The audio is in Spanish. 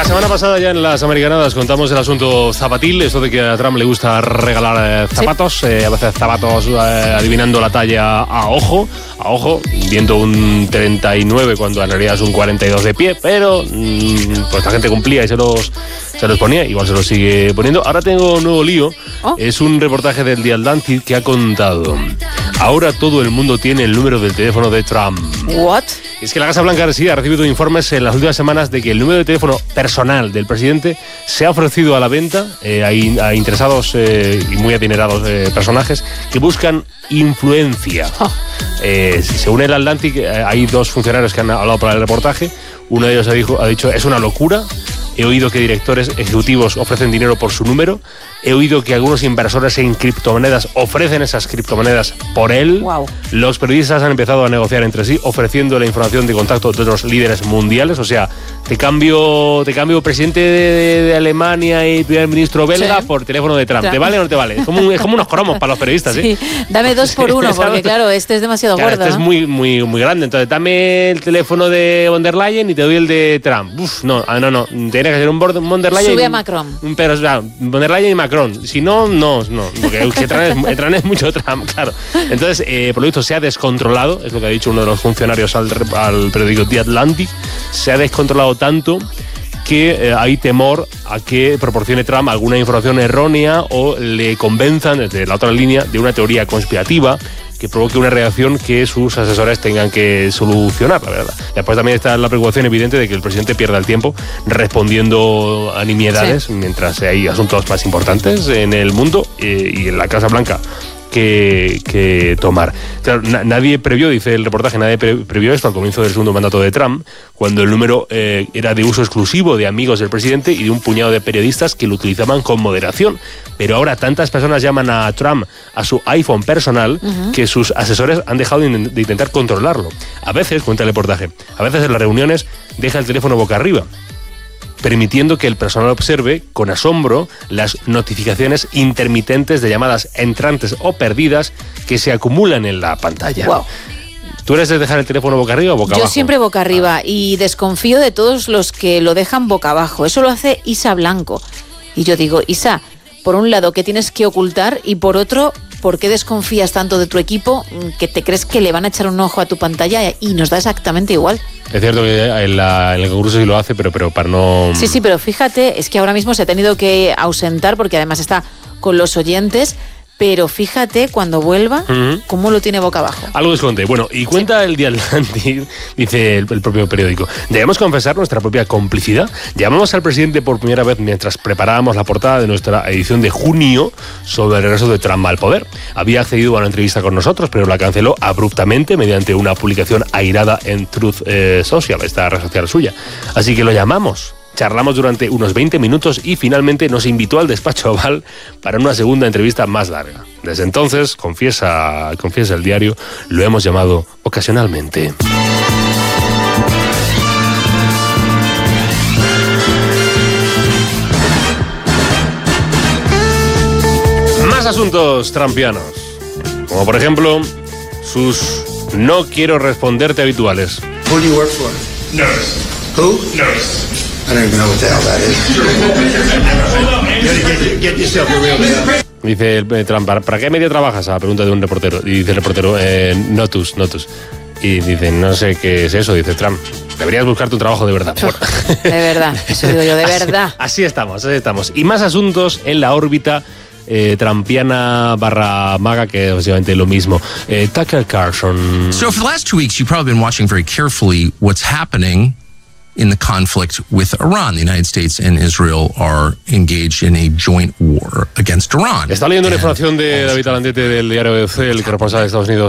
semana pasada ya en las Americanadas contamos el asunto zapatil, esto de que a Trump le gusta regalar zapatos, sí. A veces zapatos adivinando la talla a ojo, viendo un 39 cuando en realidad es un 42 de pie, pero pues la gente cumplía y se los ponía, igual se los sigue poniendo. Ahora tengo un nuevo lío, es un reportaje del The Atlantic que ha contado: ahora todo el mundo tiene el número del teléfono de Trump. ¿What? Es que la Casa Blanca ha recibido informes en las últimas semanas de que el número de teléfono personal del presidente se ha ofrecido a la venta a interesados y muy adinerados personajes que buscan influencia. Según el Atlantic, hay dos funcionarios que han hablado para el reportaje. Uno de ellos ha dicho, es una locura. He oído que directores ejecutivos ofrecen dinero por su número. He oído que algunos inversores en criptomonedas ofrecen esas criptomonedas por él. Wow. Los periodistas han empezado a negociar entre sí, ofreciendo la información de contacto de los líderes mundiales. O sea, te cambio presidente de Alemania y primer ministro belga, sí, por teléfono de Trump. ¿Te vale o no te vale? Es como unos cromos para los periodistas, ¿eh? Sí. Dame 2 por 1, porque claro, este es demasiado gordo. Este, ¿no? Es muy grande. Entonces, dame el teléfono de von der Leyen y te doy el de Trump. No. Tiene que ser un von der Leyen. Sube a Macron. Pero, o sea, von der Leyen y Macron. Si no. Porque Trump es mucho Trump, claro. Entonces, por lo visto, se ha descontrolado, es lo que ha dicho uno de los funcionarios al periódico The Atlantic, se ha descontrolado tanto que hay temor a que proporcione Trump alguna información errónea o le convenzan desde la otra línea de una teoría conspirativa que provoque una reacción que sus asesores tengan que solucionar, la verdad. Después también está la preocupación evidente de que el presidente pierda el tiempo respondiendo a nimiedades, sí, mientras hay asuntos más importantes en el mundo y en la Casa Blanca que tomar. Claro, nadie previó, dice el reportaje, previó esto al comienzo del segundo mandato de Trump, cuando el número era de uso exclusivo de amigos del presidente y de un puñado de periodistas que lo utilizaban con moderación. Pero ahora tantas personas llaman a Trump a su iPhone personal que sus asesores han dejado de intentar controlarlo. A veces, cuenta el reportaje, en las reuniones deja el teléfono boca arriba, permitiendo que el personal observe con asombro las notificaciones intermitentes de llamadas entrantes o perdidas que se acumulan en la pantalla. Wow. ¿Tú eres de dejar el teléfono boca arriba o boca abajo? Yo siempre boca arriba y desconfío de todos los que lo dejan boca abajo. Eso lo hace Isa Blanco. Y yo digo, Isa, por un lado, ¿qué tienes que ocultar? Y por otro, ¿por qué desconfías tanto de tu equipo que te crees que le van a echar un ojo a tu pantalla y nos da exactamente igual? Es cierto que en el concurso sí lo hace, pero para no... Sí, pero fíjate, es que ahora mismo se ha tenido que ausentar porque además está con los oyentes, pero fíjate cuando vuelva cómo lo tiene boca abajo. Algo esconde. Bueno, y cuenta el The Atlantic, dice el propio periódico, ¿debemos confesar nuestra propia complicidad? Llamamos al presidente por primera vez mientras preparábamos la portada de nuestra edición de junio sobre el regreso de Trump al poder. Había accedido a una entrevista con nosotros, pero la canceló abruptamente mediante una publicación airada en Truth Social, esta red social suya. Así que lo llamamos. Charlamos durante unos 20 minutos y finalmente nos invitó al despacho Oval para una segunda entrevista más larga. Desde entonces, confiesa el diario, lo hemos llamado ocasionalmente. Más asuntos trumpianos, como por ejemplo sus no quiero responderte habituales. Who do you work for? Nurse. Who? Nurse. I don't even know what the hell that is. Get yourself a real job. Dice Trump, ¿para qué medio trabajas? A la pregunta de un reportero. Y dice el reportero, Notus. Y dice, no sé qué es eso, dice Trump. Deberías buscarte un trabajo de verdad. Bueno. De verdad, eso digo yo, de verdad. Así estamos. Y más asuntos en la órbita trumpiana / maga, que es básicamente lo mismo. Tucker Carlson. So for the last 2 weeks, you've probably been watching very carefully what's happening in the conflict with Iran. The United States and Israel are engaged in a joint war against Iran. Está leyendo una información de David Alandete del diario ABC, el corresponsal de Estados Unidos